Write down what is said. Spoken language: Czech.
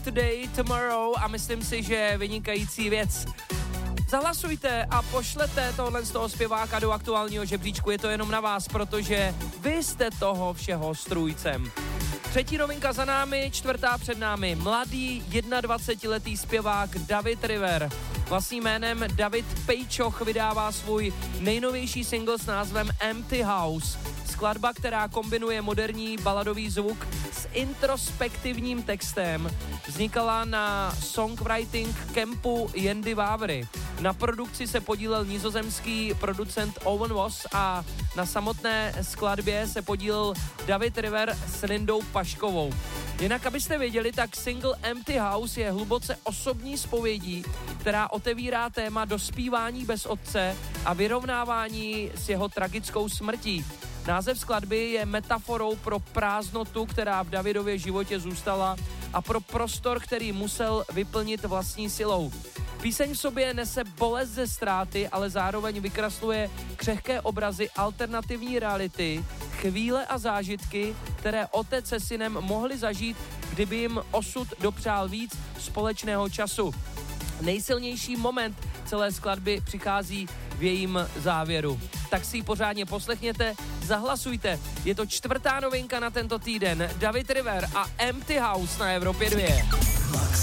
Today, Tomorrow a myslím si, že vynikající věc. Zahlasujte a pošlete tohle z toho zpěváka do aktuálního žebříčku, je to jenom na vás, protože vy jste toho všeho strůjcem. Třetí novinka za námi, čtvrtá před námi. Mladý 21letý zpěvák David River. Vlastním jménem David Pejčoch vydává svůj nejnovější single s názvem Empty House. Skladba, která kombinuje moderní baladový zvuk s introspektivním textem, vznikala na songwriting campu Yandy Vávry. Na produkci se podílel nizozemský producent Owen Voss a na samotné skladbě se podílel David River s Lindou Paškovou. Jinak, abyste věděli, tak single Empty House je hluboce osobní zpovědí, která otevírá téma dospívání bez otce a vyrovnávání s jeho tragickou smrtí. Název skladby je metaforou pro prázdnotu, která v Davidově životě zůstala a pro prostor, který musel vyplnit vlastní silou. Píseň v sobě nese bolest ze ztráty, ale zároveň vykresluje křehké obrazy alternativní reality, chvíle a zážitky, které otec se synem mohli zažít, kdyby jim osud dopřál víc společného času. Nejsilnější moment celé skladby přichází v jejím závěru. Tak si ji pořádně poslechněte, zahlasujte. Je to čtvrtá novinka na tento týden. David River a Empty House na Evropě 2.